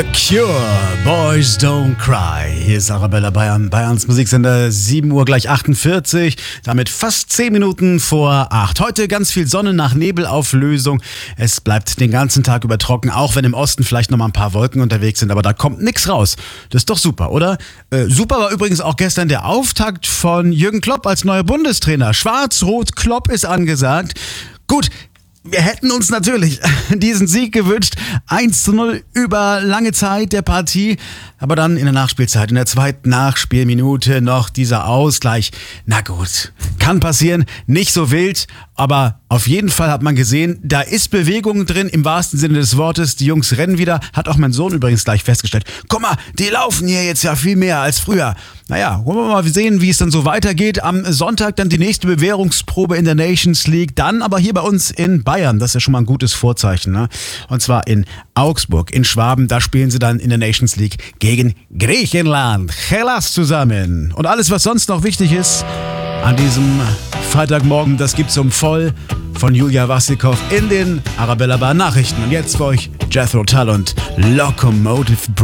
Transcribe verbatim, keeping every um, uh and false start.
The Cure, Boys Don't Cry. Hier ist Arabella Bayern, Bayerns Musiksender, sieben Uhr gleich achtundvierzig, damit fast zehn Minuten vor acht. Heute ganz viel Sonne nach Nebelauflösung. Es bleibt den ganzen Tag über trocken, auch wenn im Osten vielleicht noch mal ein paar Wolken unterwegs sind, aber da kommt nichts raus. Das ist doch super, oder? Äh, super war übrigens auch gestern der Auftakt von Jürgen Klopp als neuer Bundestrainer. Schwarz-Rot-Klopp ist angesagt. Gut, wir hätten uns natürlich diesen Sieg gewünscht. eins zu null über lange Zeit der Partie. Aber dann in der Nachspielzeit, in der zweiten Nachspielminute noch dieser Ausgleich. Na gut, kann passieren. Nicht so wild, aber auf jeden Fall hat man gesehen, da ist Bewegung drin, im wahrsten Sinne des Wortes. Die Jungs rennen wieder. Hat auch mein Sohn übrigens gleich festgestellt. Guck mal, die laufen hier jetzt ja viel mehr als früher. Naja, wollen wir mal sehen, wie es dann so weitergeht. Am Sonntag dann die nächste Bewährungsprobe in der Nations League. Dann aber hier bei uns in Bayern. Das ist ja schon mal ein gutes Vorzeichen, ne? Und zwar in Augsburg, in Schwaben. Da spielen sie dann in der Nations League gegen Griechenland. Hellas zusammen. Und alles, was sonst noch wichtig ist an diesem Freitagmorgen, das gibt's um voll von Julia Wassikow in den Arabella Bar Nachrichten. Und jetzt für euch Jethro Tull und Locomotive